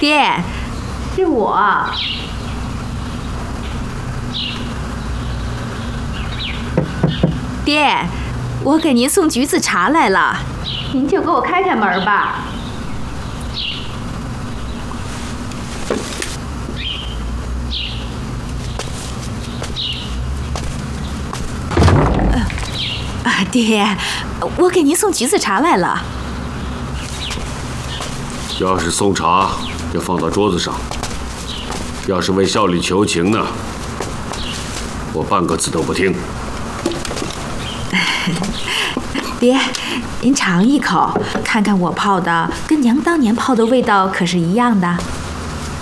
爹， 是我。 爹，我给您送橘子茶来了。 您就给我开开门吧。 爹，我给您送橘子茶来了。 要是送茶，就放到桌子上；要是为效力求情呢，我半个字都不听。 爹，您尝一口，看看我泡的跟娘当年泡的味道可是一样的。